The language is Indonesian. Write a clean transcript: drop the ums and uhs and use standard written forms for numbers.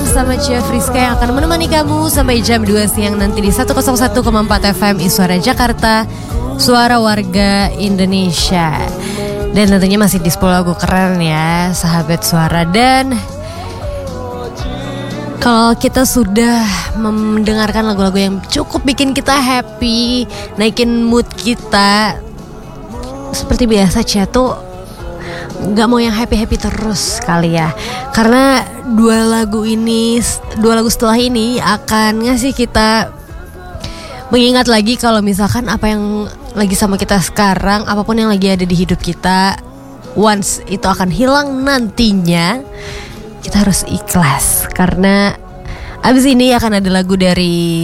barengan sama Cia Friska yang akan menemani kamu sampai jam 2 siang nanti di 101,4 FM Suara Jakarta, Suara Warga Indonesia. Dan tentunya masih di 10 lagu keren ya, sahabat suara. Dan kalau kita sudah mendengarkan lagu-lagu yang cukup bikin kita happy, naikin mood kita, seperti biasa Cia tuh gak mau yang happy-happy terus kali ya. Karena dua lagu setelah ini akan ngasih kita mengingat lagi kalau misalkan apa yang lagi sama kita sekarang, apapun yang lagi ada di hidup kita, once itu akan hilang nantinya, kita harus ikhlas. Karena abis ini akan ada lagu dari